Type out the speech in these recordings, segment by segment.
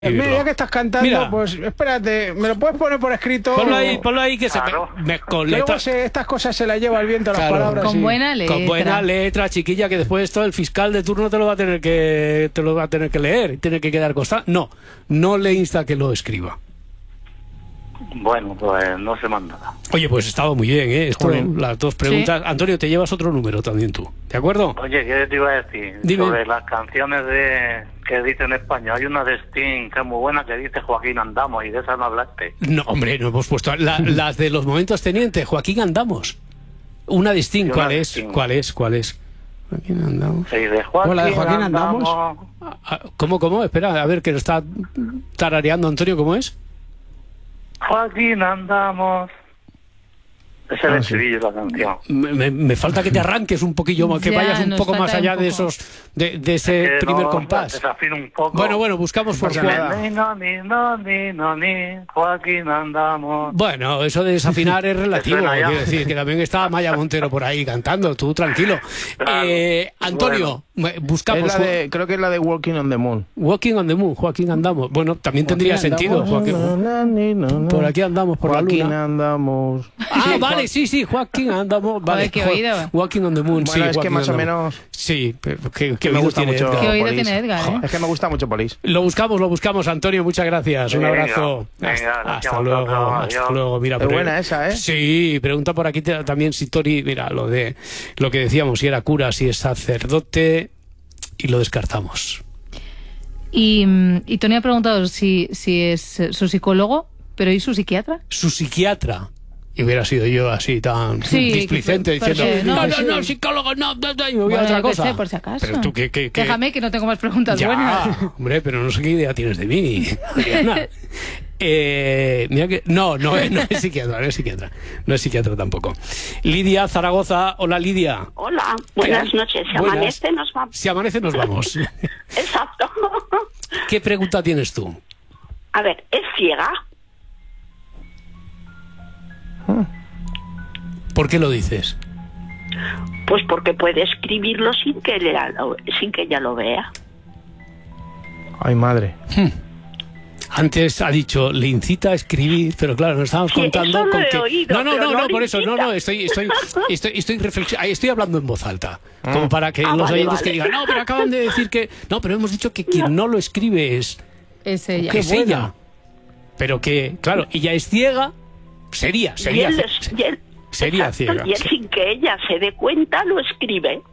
Mira, ya que estás cantando, Mira. pues espérate, ¿me lo puedes poner por escrito? Ponlo ahí que Claro. con Luego letra. estas cosas se las lleva el viento, Claro. las palabras. Con sí. buena letra. Con buena letra, chiquilla, que después esto el fiscal de turno te lo va a tener que leer, tiene que quedar constante. No le insta a que lo escriba. Bueno, pues no se manda nada. Oye, pues estaba muy bien, ¿eh? Esto, Joder. las dos preguntas. Antonio, te llevas otro número también tú, ¿de acuerdo? Oye, ¿qué te iba a decir? Dime. Sobre las canciones que dice en España. Hay una de Sting que es muy buena que dice Joaquín Andamos y de esa no hablaste. No, hombre, no hemos puesto las de los momentos tenientes. Joaquín Andamos. Una de Sting, Sí, una ¿cuál de es? Sting. ¿Cuál es? Joaquín Andamos. Sí, de Joaquín, ¿La de Joaquín Andamos? ¿Cómo? Espera, a ver, que lo está tarareando Antonio, ¿cómo es? Joaquín Andamos. Ese es el sí. estribillo de la canción. Me falta que te arranques un poquillo más, que Ya, vayas un nos poco más falta allá un de poco. esos de ese primer compás. Desafino un poco. Bueno, buscamos por pasa nada. cuál. Ni, no, ni, no, ni, no, ni, Joaquín Andamos. Bueno, eso de desafinar es relativo. suena ya? Quiero decir, que también está Maya Montero por ahí cantando, tú tranquilo. Claro. Antonio, buscamos Creo que es la de Walking on the Moon. Walking on the Moon, Joaquín Andamos. Bueno, también tendría sentido. Por aquí andamos, por Joaquín la luna. andamos. Ah, vale, sí, Joaquín Andamos. Vale, Joder, qué oído. Walking on the Moon, Bueno, sí. es que Joaquín más o Andamos. menos Sí, pero ¿qué me oído gusta tiene mucho. Edgar? ¿Qué oído Polis. tiene Edgar, eh? Es que me gusta mucho Polis. Lo buscamos, Antonio, muchas gracias. Un Venga, abrazo. venga, Hasta gracias a luego, vosotros, hasta adiós. luego. Mira, Es buena esa, ¿eh? Sí, pregunta por aquí también si Tori, mira, lo que decíamos, si era cura, si es sacerdote, y lo descartamos. Y Tony ha preguntado si es su psicólogo, pero ¿y su psiquiatra? Su psiquiatra. Y hubiera sido yo así tan Sí, displicente porque diciendo, no, no, psicólogo, no, y me voy a Bueno, otra yo qué cosa. sé, por si acaso. Pero tú, ¿qué? Déjame que no tengo más preguntas Ya, buenas. hombre, pero no sé qué idea tienes de mí, Adriana. Mira que no es psiquiatra, no es psiquiatra tampoco. Lidia Zaragoza, hola Lidia. Hola, buenas noches. Si Buenas. amanece, nos vamos. Si amanece nos vamos. Exacto. ¿Qué pregunta tienes tú? A ver, ¿es ciega? ¿Por qué lo dices? Pues porque puede escribirlo sin que ella lo vea. Ay, madre. Antes ha dicho, le incita a escribir, pero claro, nos estamos Sí, contando eso lo con he que... oído, No, pero no le por eso, incita. estoy hablando en voz alta, como para que los vale, oyentes vale. que digan, no, pero acaban de decir que... No, pero hemos dicho que quien no lo escribe es Es ella. ella. Pero que, claro, ella es ciega, sería Y él sería exacto, ciega. y él, sin que ella se dé cuenta, lo escribe.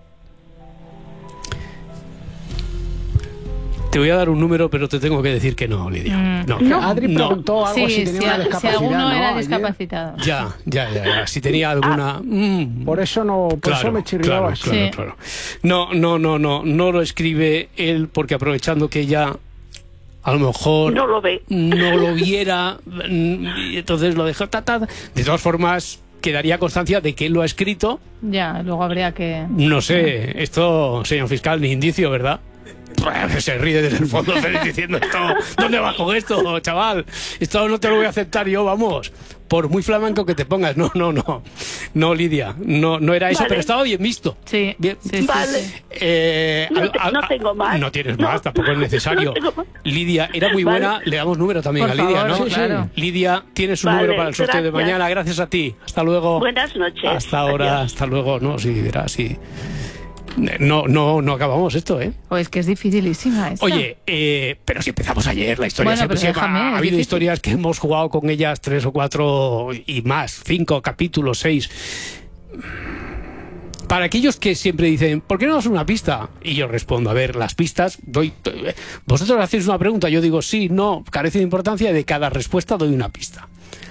Te voy a dar un número, pero te tengo que decir que no, Lidia. No. Adri preguntó algo si tenía una si discapacidad. alguno era ¿no? Ayer. discapacitado. Ya. Si tenía alguna... Por eso me chirriaba. Sí. Claro. No lo escribe él porque aprovechando que ella a lo mejor No lo ve. no lo viera, y entonces lo dejó. De todas formas, quedaría constancia de que él lo ha escrito. Ya, luego habría que... No sé, esto, señor fiscal, ni indicio, ¿verdad? Se ríe desde el fondo feliz diciendo esto, ¿dónde vas con esto, chaval? Esto no te lo voy a aceptar yo, vamos. Por muy flamenco que te pongas. No, Lidia, no era eso, Vale. pero estaba bien visto. Sí, Bien. sí. Vale. No tengo más. No tienes No, más, tampoco es necesario. no tengo más. Lidia, era muy Vale. buena, le damos número también Por a Lidia, favor, ¿no? sí, claro. Lidia, tienes un Vale, número para el sorteo de gracias. mañana, gracias a ti. Hasta luego. Buenas noches. Hasta ahora, Adiós. hasta luego. No, sí, verás, sí. No acabamos esto, ¿eh? O es que es dificilísima esta. Oye, pero si empezamos ayer la historia, Bueno, pero siempre déjame, ha es habido difícil. historias que hemos jugado con ellas 3 o 4 y más, 5 capítulos, 6. Para aquellos que siempre dicen, ¿por qué no das una pista? Y yo respondo, a ver, las pistas, vosotros hacéis una pregunta, yo digo sí, no, carece de importancia, y de cada respuesta doy una pista.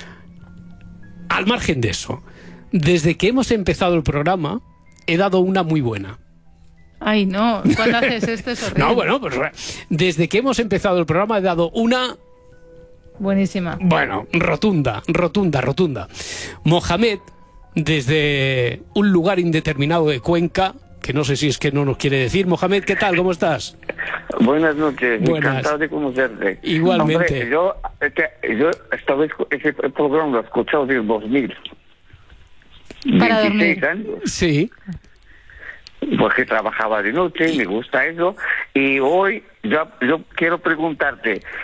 Al margen de eso, desde que hemos empezado el programa, he dado una muy buena. Ay, no, cuando haces esto es horrible. No, bueno, pues desde que hemos empezado el programa he dado una... Buenísima. Bueno, rotunda. Mohamed, desde un lugar indeterminado de Cuenca, que no sé si es que no nos quiere decir. Mohamed, ¿qué tal? ¿Cómo estás? Buenas noches, Buenas. encantado de conocerte. Igualmente. Hombre, yo ese programa lo he escuchado desde 2000. Para 26 dormir. años, Sí. porque trabajaba de noche, me gusta eso, y hoy yo quiero preguntarte,